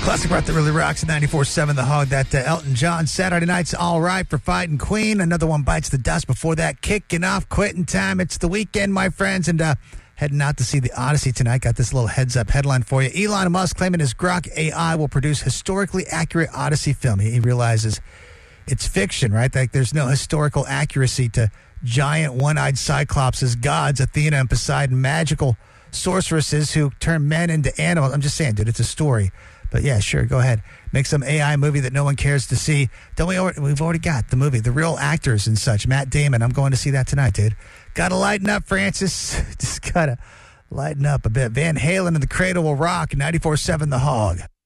Classic rock that really rocks at 94.7 The Hog. That Elton John Saturday Night's All Right for Fighting Queen. Another one bites the dust before that. Kicking off quitting time. It's the weekend, my friends, and heading out to see the Odyssey tonight. Got this little heads-up headline for you. Elon Musk claiming his Grok AI will produce historically accurate Odyssey film. He realizes it's fiction, right? Like there's no historical accuracy to giant one-eyed cyclops as gods, Athena and Poseidon, magical sorceresses who turn men into animals. I'm just saying, dude, it's a story. But yeah, sure, go ahead. Make some AI movie that no one cares to see. We've already got the movie, the real actors and such. Matt Damon, I'm going to see that tonight, dude. Gotta lighten up, Francis. Just gotta lighten up a bit. Van Halen and the Cradle Will Rock, 94.7 The Hog.